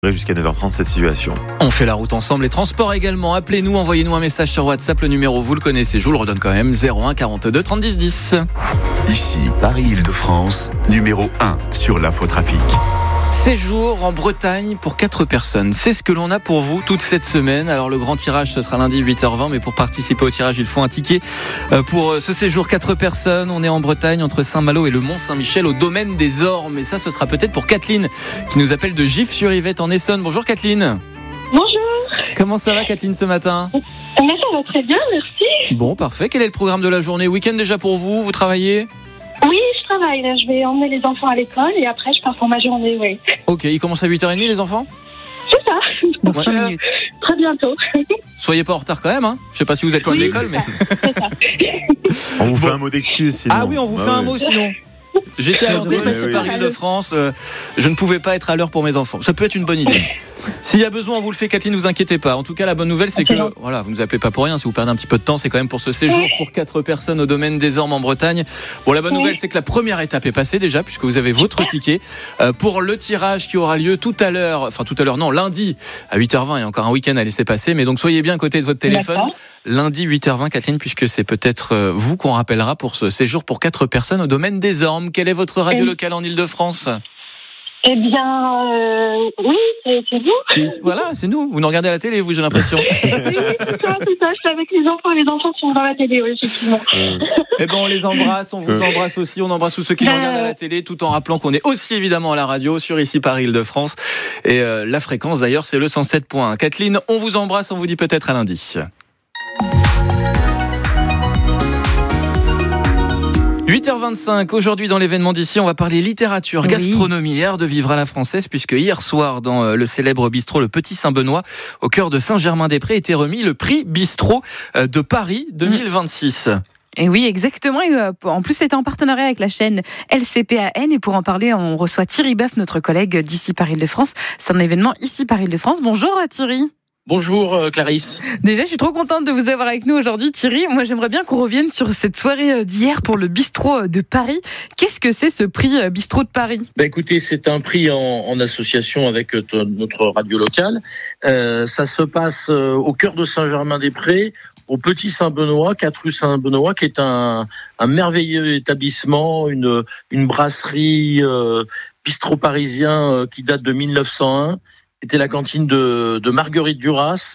Jusqu'à 9h30 cette situation. On fait la route ensemble, les transports également. Appelez-nous, envoyez-nous un message sur WhatsApp, le numéro vous le connaissez, je vous le redonne quand même, 01 42 30 10 10. Ici, Paris-Île-de-France, numéro 1 sur l'infotrafic. Séjour en Bretagne pour 4 personnes. C'est ce que l'on a pour vous toute cette semaine. Alors le grand tirage, ce sera lundi 8h20, mais pour participer au tirage, il faut un ticket pour ce séjour 4 personnes. On est en Bretagne, entre Saint-Malo et le Mont-Saint-Michel, au domaine des Ormes. Et ça, ce sera peut-être pour Kathleen, qui nous appelle de Gif-sur-Yvette en Essonne. Bonjour Kathleen. Bonjour. Comment ça va Kathleen ce matin ? Mais ça va très bien, merci. Bon, parfait. Quel est le programme de la journée ? Week-end déjà pour vous ? Vous travaillez ? Oui, je travaille. Là. Je vais emmener les enfants à l'école et après je pars pour ma journée, oui. Ok, ils commencent à 8h30 les enfants ? C'est ça. Dans 5 minutes. Très bientôt. Soyez pas en retard quand même, hein. Je sais pas si vous êtes loin de l'école, mais... C'est ça. On vous fait un mot d'excuse sinon. Ah oui, on vous fait un mot sinon. J'étais à l'heure dépasser par Île-de-France. Je ne pouvais pas être à l'heure pour mes enfants. Ça peut être une bonne idée. S'il y a besoin, on vous le fait, Kathleen, ne vous inquiétez pas. En tout cas, la bonne nouvelle, c'est que voilà, vous nous appelez pas pour rien. Si vous perdez un petit peu de temps, c'est quand même pour ce séjour pour 4 personnes au domaine des Ormes en Bretagne. Bon, la bonne nouvelle, c'est que la première étape est passée déjà, puisque vous avez votre ticket pour le tirage qui aura lieu lundi à 8h20. Il y a encore un week-end à laisser passer, mais donc soyez bien à côté de votre téléphone. D'accord. Lundi 8h20, Kathleen, puisque c'est peut-être vous qu'on rappellera pour ce séjour pour 4 personnes au domaine des Ormes. Quelle est votre radio locale en Île-de-France ? Eh bien, oui, c'est vous. Voilà, c'est nous. Vous nous regardez à la télé, vous, j'ai l'impression. Oui, c'est ça. Je suis avec les enfants. Les enfants sont dans la télé, oui, effectivement. Eh ben, on les embrasse, on vous embrasse aussi, on embrasse tous ceux qui nous regardent à la télé, tout en rappelant qu'on est aussi évidemment à la radio, sur ici Paris-Île-de-France. Et la fréquence, d'ailleurs, c'est le 107.1. Kathleen, on vous embrasse, on vous dit peut-être à lundi. 8h25, aujourd'hui dans l'événement d'ici, on va parler littérature, gastronomie, art de vivre à la française, puisque hier soir, dans le célèbre bistrot Le Petit Saint-Benoît, au cœur de Saint-Germain-des-Prés, était remis le prix Bistrot de Paris 2026. Et oui, exactement. Et en plus, c'était en partenariat avec la chaîne LCPAN. Et pour en parler, on reçoit Thierry Boeuf, notre collègue d'ici Paris-Île-de-France. C'est un événement ici Paris-Île-de-France. Bonjour Thierry. Bonjour Clarisse. Déjà, je suis trop contente de vous avoir avec nous aujourd'hui, Thierry. Moi, j'aimerais bien qu'on revienne sur cette soirée d'hier pour le Bistrot de Paris. Qu'est-ce que c'est ce prix Bistrot de Paris ? Écoutez, c'est un prix en association avec notre radio locale. Ça se passe au cœur de Saint-Germain-des-Prés, au Petit Saint-Benoît, 4 rue Saint-Benoît, qui est un merveilleux établissement, une brasserie bistrot parisien qui date de 1901. C'était la cantine de Marguerite Duras.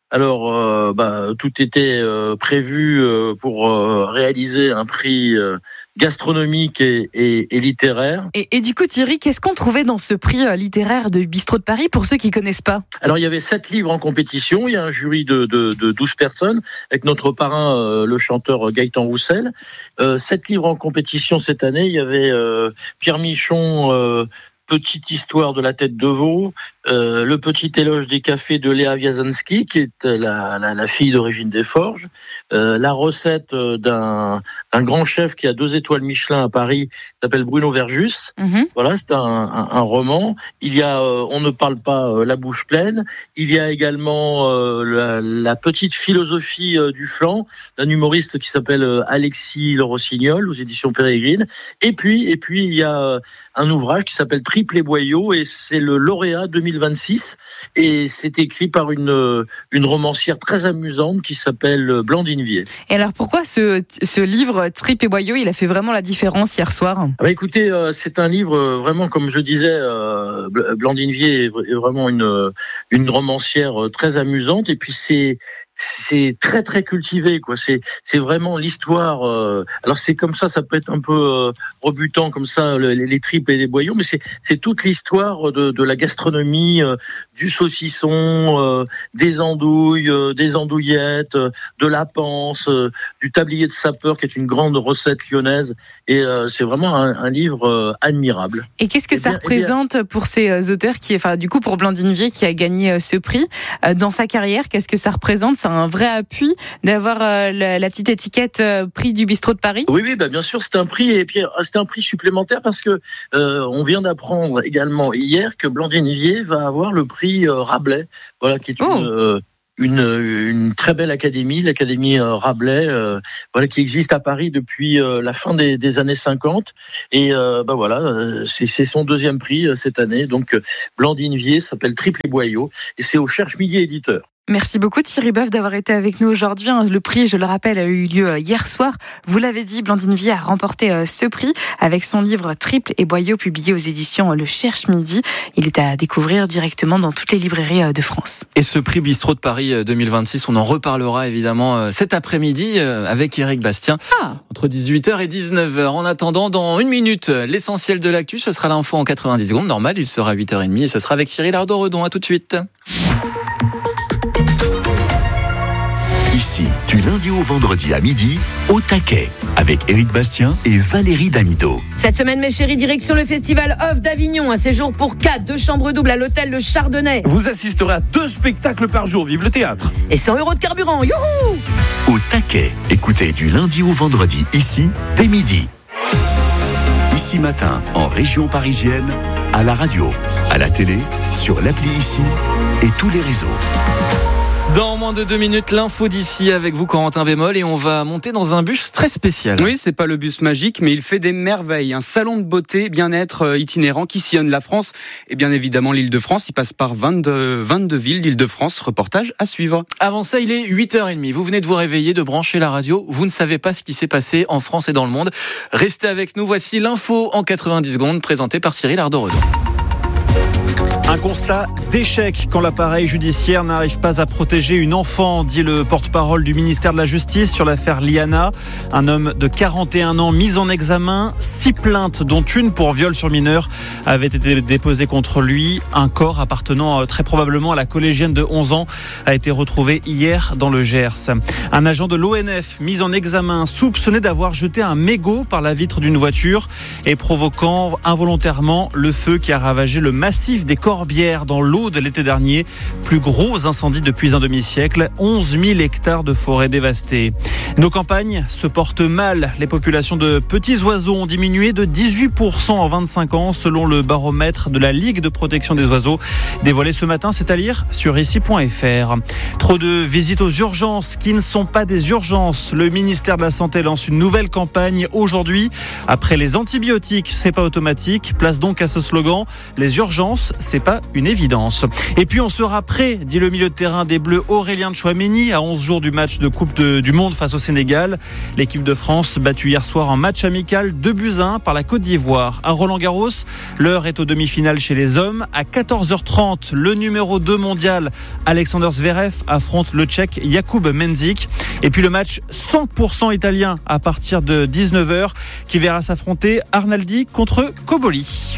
Alors, tout était prévu pour réaliser un prix gastronomique et littéraire. Et du coup, Thierry, qu'est-ce qu'on trouvait dans ce prix littéraire de Bistrot de Paris pour ceux qui connaissent pas ? Alors, il y avait 7 livres en compétition. Il y a un jury de 12 personnes avec notre parrain, le chanteur Gaëtan Roussel. 7 livres en compétition cette année. Il y avait Pierre Michon, Petite histoire de la tête de veau, le petit éloge des cafés de Léa Wiazanski, qui est la fille d'Origine des Forges, la recette d'un grand chef qui a 2 étoiles Michelin à Paris, qui s'appelle Bruno Verjus. Voilà, c'est un roman. Il y a On ne parle pas la bouche pleine. Il y a également la petite philosophie du flanc, d'un humoriste qui s'appelle Alexis Le Rossignol, aux éditions Pérégrine. Et puis il y a un ouvrage qui s'appelle Triple et Boyau, et c'est le lauréat 2026, et c'est écrit par une romancière très amusante qui s'appelle Blandine Vier. Et alors pourquoi ce livre Triple et Boyau, il a fait vraiment la différence hier soir ? Écoutez, c'est un livre vraiment, comme je disais, Blandine Vier est vraiment une romancière très amusante, et puis c'est très très cultivé, quoi. C'est vraiment l'histoire. Alors c'est comme ça peut être un peu rebutant comme ça, les tripes et les boyaux, mais c'est toute l'histoire de la gastronomie, du saucisson, des andouilles, des andouillettes, de la panse, du tablier de sapeur, qui est une grande recette lyonnaise. Et c'est vraiment un livre admirable. Et qu'est-ce que ça représente pour ces auteurs du coup pour Blandine Vier qui a gagné ce prix dans sa carrière ? Qu'est-ce que ça représente ? C'est un vrai appui d'avoir la petite étiquette prix du Bistrot de Paris ? Oui, bien sûr, c'est un prix, et puis c'est un prix supplémentaire parce que on vient d'apprendre également hier que Blandine Vier va avoir le prix Rabelais, voilà, qui est une très belle académie, l'académie Rabelais, qui existe à Paris depuis la fin des années 50. Et c'est son deuxième prix cette année. Donc Blandine Vier s'appelle Triple et Boyau et c'est au Cherche Midi éditeur. Merci beaucoup Thierry Boeuf d'avoir été avec nous aujourd'hui. Le prix, je le rappelle, a eu lieu hier soir. Vous l'avez dit, Blandine Vier a remporté ce prix avec son livre Triple et Boyau publié aux éditions Le Cherche Midi. Il est à découvrir directement dans toutes les librairies de France. Et ce prix Bistrot de Paris 2026, on en reparlera évidemment cet après-midi avec Éric Bastien entre 18h et 19h. En attendant, dans une minute, l'essentiel de l'actu, ce sera l'info en 90 secondes. Normal, il sera 8h30 et ce sera avec Cyril Ardo-Redon. À tout de suite. Ici, du lundi au vendredi à midi, au taquet, avec Éric Bastien et Valérie Damido. Cette semaine, mes chéris, direction le Festival Off d'Avignon. Un séjour pour 4, 2 chambres doubles à l'hôtel Le Chardonnay. Vous assisterez à 2 spectacles par jour. Vive le théâtre. Et 100 € de carburant. Youhou! Au taquet, écoutez du lundi au vendredi, ici, dès midi. Ici Matin, en région parisienne, à la radio, à la télé, sur l'appli Ici et tous les réseaux. Dans moins de 2 minutes, l'info d'ici avec vous, Corentin Bémol, et on va monter dans un bus très spécial. Oui, c'est pas le bus magique, mais il fait des merveilles. Un salon de beauté, bien-être itinérant qui sillonne la France et bien évidemment l'Île-de-France. Il passe par 22 villes d'Île-de-France. Reportage à suivre. Avant ça, il est 8h30. Vous venez de vous réveiller, de brancher la radio. Vous ne savez pas ce qui s'est passé en France et dans le monde. Restez avec nous. Voici l'info en 90 secondes, présentée par Cyril Ardo-Redon. Un constat d'échec quand l'appareil judiciaire n'arrive pas à protéger une enfant, dit le porte-parole du ministère de la Justice sur l'affaire Liana. Un homme de 41 ans mis en examen, 6 plaintes dont une pour viol sur mineur avaient été déposées contre lui. Un corps appartenant très probablement à la collégienne de 11 ans a été retrouvé hier dans le Gers. Un agent de l'ONF mis en examen, soupçonné d'avoir jeté un mégot par la vitre d'une voiture et provoquant involontairement le feu qui a ravagé le massif des Corbières dans l'Aude l'été dernier. Plus gros incendie depuis un demi-siècle, 11 000 hectares de forêt dévastés. Nos campagnes se portent mal. Les populations de petits oiseaux ont diminué de 18% en 25 ans selon le baromètre de la Ligue de protection des oiseaux. Dévoilé ce matin, c'est à lire sur ici.fr. Trop de visites aux urgences qui ne sont pas des urgences. Le ministère de la Santé lance une nouvelle campagne aujourd'hui. Après les antibiotiques, c'est pas automatique. Place donc à ce slogan, les urgences, c'est pas une évidence. Et puis on sera prêt, dit le milieu de terrain des Bleus Aurélien Tchouaméni, à 11 jours du match de Coupe du Monde face au Sénégal. L'équipe de France battue hier soir en match amical 2-1 par la Côte d'Ivoire. À Roland-Garros, l'heure est aux demi-finales chez les hommes. À 14h30, le numéro 2 mondial Alexander Zverev affronte le Tchèque Jakub Mendzik. Et puis le match 100% italien à partir de 19h qui verra s'affronter Arnaldi contre Cobolli.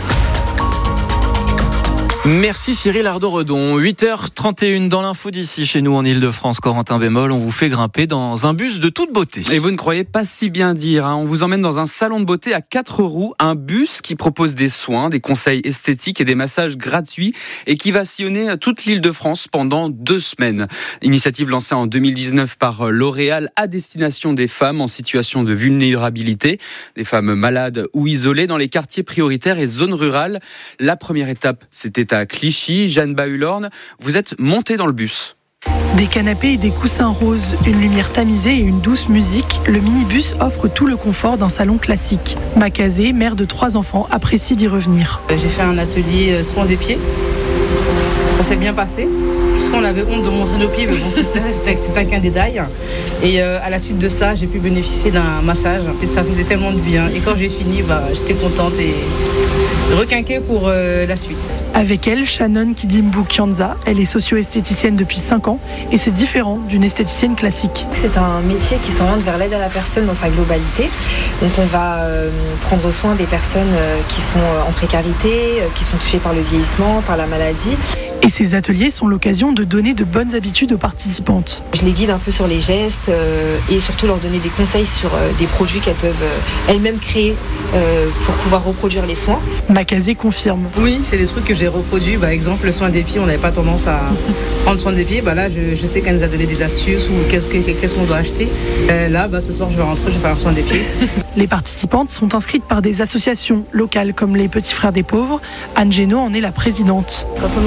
Merci Cyril Ardo-Redon. 8h31 dans l'info d'ici chez nous en Île-de-France. Corentin Bémol, on vous fait grimper dans un bus de toute beauté. Et vous ne croyez pas si bien dire, hein. On vous emmène dans un salon de beauté à 4 roues, un bus qui propose des soins, des conseils esthétiques et des massages gratuits et qui va sillonner toute l'Île-de-France pendant 2 semaines. Initiative lancée en 2019 par L'Oréal à destination des femmes en situation de vulnérabilité, des femmes malades ou isolées dans les quartiers prioritaires et zones rurales. La première étape, c'était à Clichy. Jeanne Bahulorne, vous êtes montée dans le bus. Des canapés et des coussins roses, une lumière tamisée et une douce musique, le minibus offre tout le confort d'un salon classique. Macazé, mère de 3 enfants, apprécie d'y revenir. J'ai fait un atelier soin des pieds. Ça s'est bien passé. Jusqu'on avait honte de montrer nos pieds, mais bon, c'est un détail. Et à la suite de ça, j'ai pu bénéficier d'un massage. Ça faisait tellement de bien. Et quand j'ai fini, j'étais contente et requinquée pour la suite. Avec elle, Shannon Kidimbu Kianza, elle est socio-esthéticienne depuis 5 ans et c'est différent d'une esthéticienne classique. C'est un métier qui s'oriente vers l'aide à la personne dans sa globalité. Donc on va prendre soin des personnes qui sont en précarité, qui sont touchées par le vieillissement, par la maladie. Et ces ateliers sont l'occasion de donner de bonnes habitudes aux participantes. Je les guide un peu sur les gestes et surtout leur donner des conseils sur des produits qu'elles peuvent elles-mêmes créer pour pouvoir reproduire les soins. Macazé confirme. Oui, c'est des trucs que j'ai reproduits. Exemple, le soin des pieds, on n'avait pas tendance à prendre soin des pieds. Là, je sais qu'elle nous a donné des astuces ou qu'est-ce qu'on doit acheter. Là, ce soir, je vais rentrer, je vais faire un soin des pieds. Les participantes sont inscrites par des associations locales comme les Petits Frères des Pauvres. Anne Génaud en est la présidente. Quand on est isolé,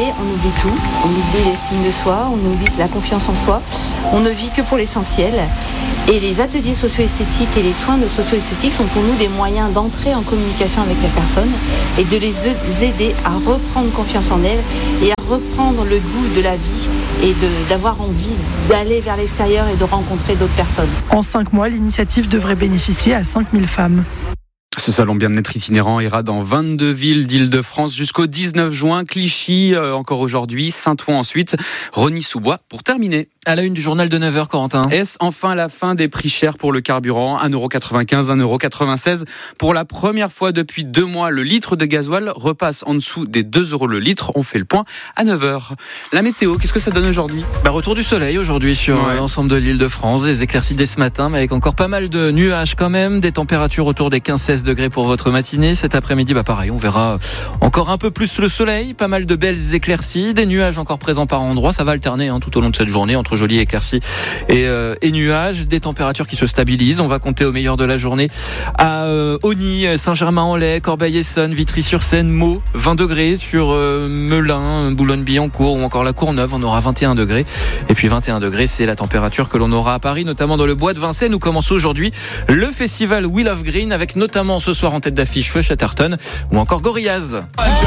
on oublie tout. On oublie l'estime de soi, on oublie la confiance en soi. On ne vit que pour l'essentiel. Et les ateliers socio-esthétiques et les soins de socio-esthétique sont pour nous des moyens d'entrer en communication avec les personnes et de les aider à reprendre confiance en elles et à reprendre le goût de la vie et d'avoir envie d'aller vers l'extérieur et de rencontrer d'autres personnes. En 5 mois, l'initiative devrait bénéficier à 5000 femmes. Ce salon bien-être itinérant ira dans 22 villes d'Île-de-France jusqu'au 19 juin. Clichy encore aujourd'hui, Saint-Ouen ensuite, Rosny-sous-Bois pour terminer. À la une du journal de 9h, Corentin. Est-ce enfin la fin des prix chers pour le carburant ? 1,95€, 1,96€ Pour la première fois depuis 2 mois, le litre de gasoil repasse en dessous des 2€ le litre. On fait le point à 9h. La météo, qu'est-ce que ça donne aujourd'hui ? Retour du soleil aujourd'hui sur l'ensemble de l'Île-de-France. Des éclaircies dès ce matin, mais avec encore pas mal de nuages quand même. Des températures autour des 15-16 degrés pour votre matinée. Cet après-midi, pareil, on verra encore un peu plus le soleil. Pas mal de belles éclaircies. Des nuages encore présents par endroits. Ça va alterner tout au long de cette journée entre jolies éclaircies et nuages. Des températures qui se stabilisent. On va compter au meilleur de la journée à Osny, Saint-Germain-en-Laye, Corbeil-Essonnes, Vitry-sur-Seine, Meaux, 20 degrés sur Melun, Boulogne-Billancourt ou encore la Courneuve. On aura 21 degrés. Et puis 21 degrés, c'est la température que l'on aura à Paris, notamment dans le bois de Vincennes où commence aujourd'hui le festival Wheel of Green avec notamment ce soir en tête d'affiche Feu Chatterton ou encore Gorillaz.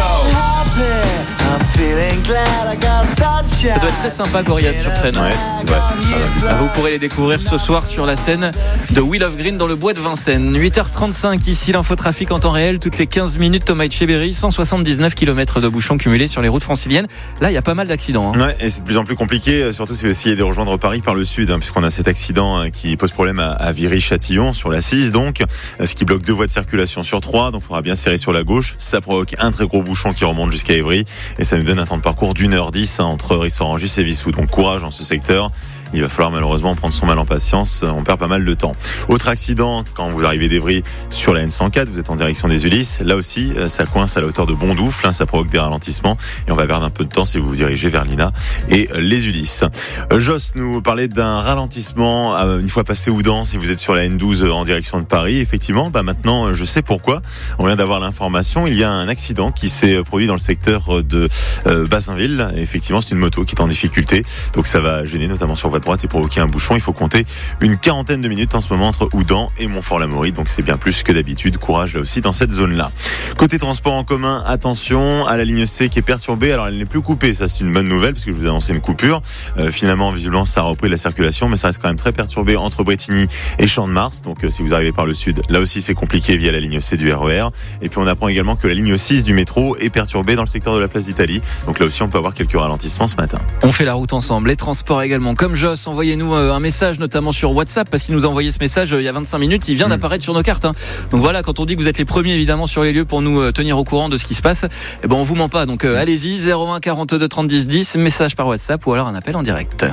Ça doit être très sympa Gorillaz sur scène. Ouais, c'est vrai. Vous pourrez les découvrir ce soir sur la scène de Wheel of Green dans le bois de Vincennes. 8h35 ici, l'infotrafic en temps réel. Toutes les 15 minutes, Thomas Etcheberry, 179 km de bouchons cumulés sur les routes franciliennes. Là, il y a pas mal d'accidents. Ouais, et c'est de plus en plus compliqué, surtout si vous essayez de rejoindre Paris par le sud, puisqu'on a cet accident qui pose problème à Viry-Châtillon sur la 6, donc, ce qui bloque 2 voies de circulation sur 3, donc il faudra bien serrer sur la gauche. Ça provoque un très gros bouchon qui remonte jusqu'à Évry, et ça nous donne un temps de parcours d'1h10 entre Rissorangis et Vissou. Donc courage dans ce secteur. Il va falloir malheureusement prendre son mal en patience. On perd pas mal de temps. Autre accident, quand vous arrivez d'Évry sur la N104, vous êtes en direction des Ulysses. Là aussi, ça coince à la hauteur de Bondoufle. Ça provoque des ralentissements. Et on va perdre un peu de temps si vous vous dirigez vers Lina et les Ulysses. Joss nous parlait d'un ralentissement une fois passé Oudan, si vous êtes sur la N12 en direction de Paris. Effectivement, maintenant, je sais pourquoi. On vient d'avoir l'information. Il y a un accident qui s'est produit dans le secteur de Bazinville. Et effectivement, c'est une moto qui est en difficulté. Donc ça va gêner, notamment sur votre droite et provoquer un bouchon. Il faut compter une 40aine de minutes en ce moment entre Oudan et Montfort-l'Amaury, donc c'est bien plus que d'habitude. Courage là aussi dans cette zone-là. Côté transport en commun, attention à la ligne C qui est perturbée. Alors elle n'est plus coupée, ça c'est une bonne nouvelle parce que je vous ai annoncé une coupure. Finalement, visiblement, ça a repris la circulation, mais ça reste quand même très perturbé entre Brétigny et Champ-de-Mars. Donc si vous arrivez par le sud, là aussi c'est compliqué via la ligne C du RER. Et puis on apprend également que la ligne 6 du métro est perturbée dans le secteur de la place d'Italie. Donc là aussi on peut avoir quelques ralentissements ce matin. On fait la route ensemble, les transports également. Comme Joss, envoyez-nous un message notamment sur WhatsApp parce qu'il nous a envoyé ce message il y a 25 minutes, il vient d'apparaître sur nos cartes. Donc voilà, quand on dit que vous êtes les premiers évidemment sur les lieux pour nous tenir au courant de ce qui se passe, on vous ment pas. Donc allez-y, 01 42 30 10 10, message par WhatsApp ou alors un appel en direct.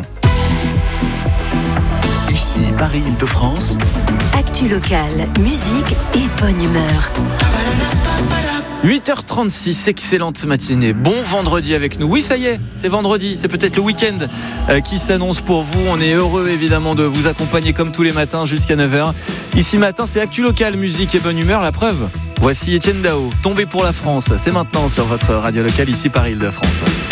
Ici Paris-Île-de-France. Actu locale, musique et bonne humeur. 8h36, excellente matinée. Bon vendredi avec nous. Oui, ça y est, c'est vendredi. C'est peut-être le week-end qui s'annonce pour vous. On est heureux évidemment de vous accompagner comme tous les matins jusqu'à 9h. Ici matin, c'est Actu locale, musique et bonne humeur. La preuve, voici Etienne Dao, Tombé pour la France. C'est maintenant sur votre radio locale ici Paris-Île-de-France.